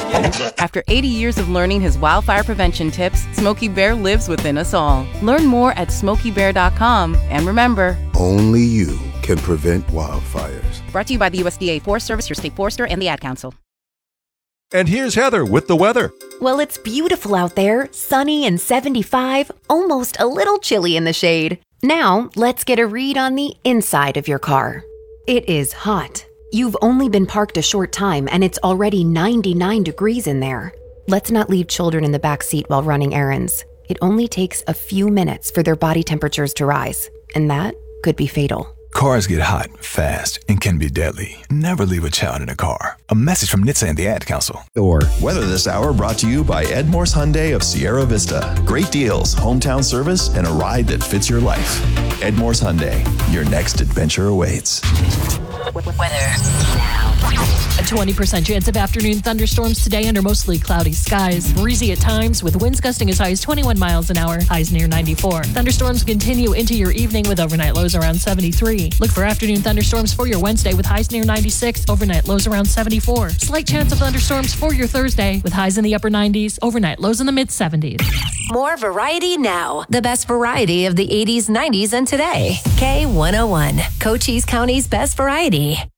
After 80 years of learning his wildfire prevention tips, Smokey Bear lives within us all. Learn more at SmokeyBear.com. And remember, only you can prevent wildfires. Brought to you by the USDA Forest Service, your state forester, and the Ad Council. And here's Heather with the weather. Well, it's beautiful out there, sunny and 75, almost a little chilly in the shade. Now, let's get a read on the inside of your car. It is hot. You've only been parked a short time and it's already 99 degrees in there. Let's not leave children in the back seat while running errands. It only takes a few minutes for their body temperatures to rise, and that could be fatal. Cars get hot, fast, and can be deadly. Never leave a child in a car. A message from NHTSA and the Ad Council. Weather this hour brought to you by Ed Morse Hyundai of Sierra Vista. Great deals, hometown service, and a ride that fits your life. Ed Morse Hyundai, your next adventure awaits. Weather now. A 20% chance of afternoon thunderstorms today under mostly cloudy skies. Breezy at times with winds gusting as high as 21 miles an hour, highs near 94. Thunderstorms continue into your evening with overnight lows around 73. Look for afternoon thunderstorms for your Wednesday with highs near 96, overnight lows around 74. Slight chance of thunderstorms for your Thursday with highs in the upper 90s, overnight lows in the mid 70s. More variety now. The best variety of the 80s, 90s, and today. K101, Cochise County's best variety.